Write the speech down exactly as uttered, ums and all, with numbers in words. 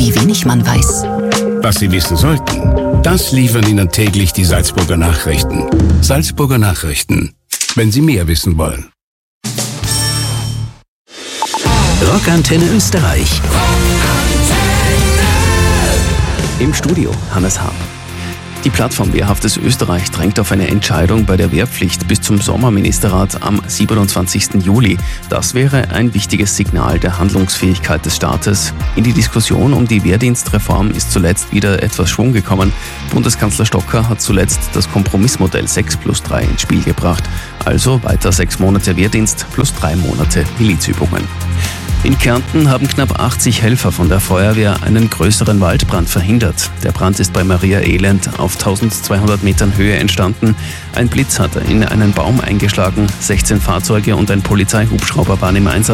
Wie wenig man weiß. Was Sie wissen sollten, das liefern Ihnen täglich die Salzburger Nachrichten. Salzburger Nachrichten, wenn Sie mehr wissen wollen. Rockantenne Österreich. Im Studio Hannes Hab. Die Plattform Wehrhaftes Österreich drängt auf eine Entscheidung bei der Wehrpflicht bis zum Sommerministerrat am siebenundzwanzigsten Juli. Das wäre ein wichtiges Signal der Handlungsfähigkeit des Staates. In die Diskussion um die Wehrdienstreform ist zuletzt wieder etwas Schwung gekommen. Bundeskanzler Stocker hat zuletzt das Kompromissmodell sechs plus drei ins Spiel gebracht. Also weiter sechs Monate Wehrdienst plus drei Monate Milizübungen. In Kärnten haben knapp achtzig Helfer von der Feuerwehr einen größeren Waldbrand verhindert. Der Brand ist bei Maria Elend auf tausendzweihundert Metern Höhe entstanden. Ein Blitz hat in einen Baum eingeschlagen, sechzehn Fahrzeuge und ein Polizeihubschrauber waren im Einsatz.